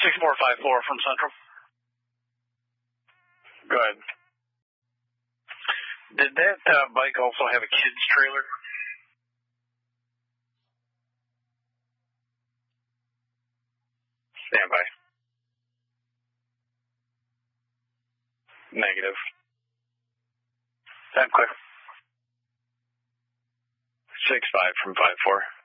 6454 from Central. Go ahead. Did that bike also have a kid's trailer? Stand by. Negative. Time clear. 65 from 54.